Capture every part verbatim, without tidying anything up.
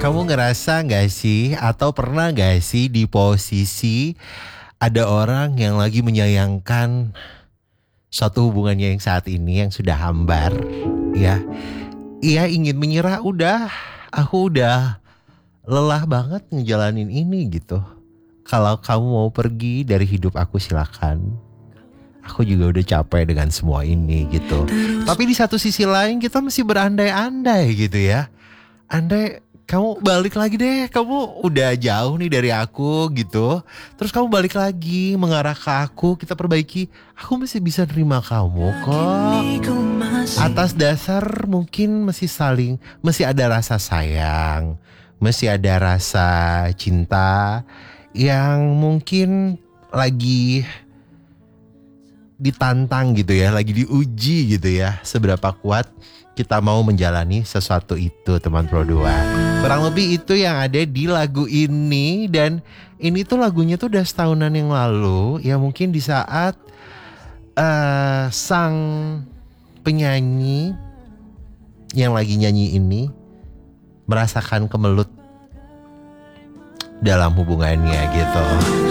Kamu ngerasa gak sih atau pernah gak sih di posisi ada orang yang lagi menyayangkan suatu hubungannya yang saat ini yang sudah hambar, ya. Ia ingin menyerah, udah, aku udah lelah banget ngejalanin ini gitu. Kalau kamu mau pergi dari hidup aku silakan. Aku juga udah capek dengan semua ini gitu. Tapi di satu sisi lain kita masih berandai-andai gitu ya. Andai kamu balik lagi deh, kamu udah jauh nih dari aku gitu. Terus kamu balik lagi mengarah ke aku, kita perbaiki. Aku masih bisa nerima kamu kok. Atas dasar mungkin masih saling, masih ada rasa sayang, masih ada rasa cinta yang mungkin lagi ditantang gitu ya, lagi diuji gitu ya, seberapa kuat kita mau menjalani sesuatu itu, teman Pro dua. Kurang lebih itu yang ada di lagu ini. Dan ini tuh lagunya tuh udah setahunan yang lalu, ya mungkin di saat uh, sang penyanyi yang lagi nyanyi ini merasakan kemelut dalam hubungannya gitu.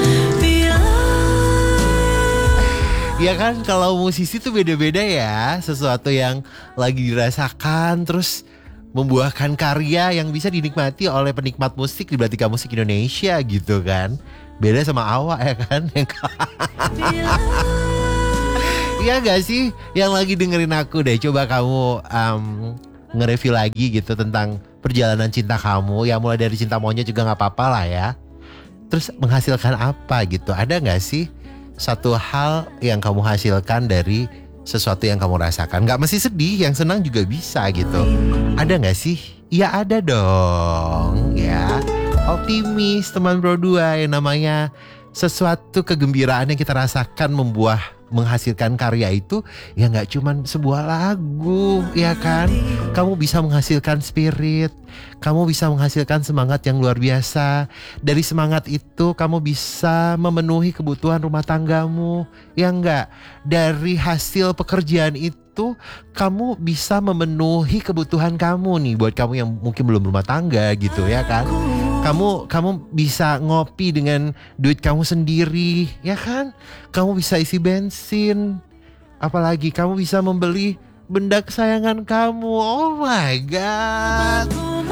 Ya kan, kalau musisi tuh beda-beda ya. Sesuatu yang lagi dirasakan terus membuahkan karya yang bisa dinikmati oleh penikmat musik di Belatika Musik Indonesia gitu kan. Beda sama Awak ya kan. Iya gak sih? Yang lagi dengerin aku deh, coba kamu um, nge-review lagi gitu tentang perjalanan cinta kamu. Ya mulai dari cinta monyet juga gak apa-apa lah ya. Terus menghasilkan apa gitu, ada gak sih satu hal yang kamu hasilkan dari sesuatu yang kamu rasakan? Gak mesti sedih, yang senang juga bisa gitu. Ada gak sih? Ya ada dong ya. Optimis teman Pro dua, yang namanya sesuatu kegembiraan yang kita rasakan membuah menghasilkan karya itu ya gak cuman sebuah lagu, ya kan? Kamu bisa menghasilkan spirit, kamu bisa menghasilkan semangat yang luar biasa. Dari semangat itu kamu bisa memenuhi kebutuhan rumah tanggamu, ya enggak? Dari hasil pekerjaan itu kamu bisa memenuhi kebutuhan kamu nih, buat kamu yang mungkin belum rumah tangga gitu ya kan. Kamu kamu bisa ngopi dengan duit kamu sendiri, ya kan? Kamu bisa isi bensin. Apalagi kamu bisa membeli benda kesayangan kamu. Oh my god.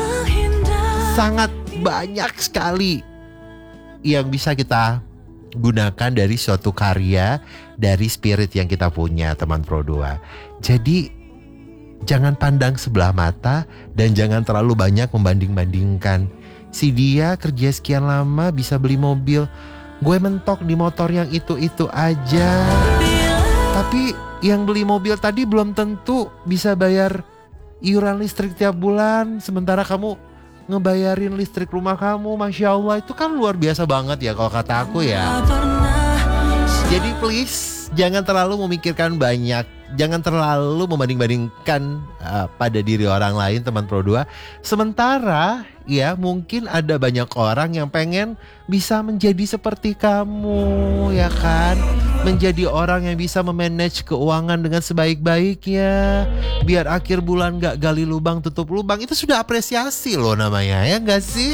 Sangat banyak sekali yang bisa kita gunakan dari suatu karya, dari spirit yang kita punya, teman Pro dua. Jadi jangan pandang sebelah mata dan jangan terlalu banyak membanding-bandingkan. Si dia kerja sekian lama bisa beli mobil, gue mentok di motor yang itu-itu aja. Tapi yang beli mobil tadi belum tentu bisa bayar iuran listrik tiap bulan, sementara kamu ngebayarin listrik rumah kamu. Masya Allah, itu kan luar biasa banget ya kalau kata aku ya. Jadi please, jangan terlalu memikirkan banyak, jangan terlalu membanding-bandingkan uh, pada diri orang lain, teman Pro dua. Sementara ya mungkin ada banyak orang yang pengen bisa menjadi seperti kamu, ya kan? Menjadi orang yang bisa memanage keuangan dengan sebaik-baiknya, biar akhir bulan gak gali lubang tutup lubang. Itu sudah apresiasi loh namanya, ya gak sih?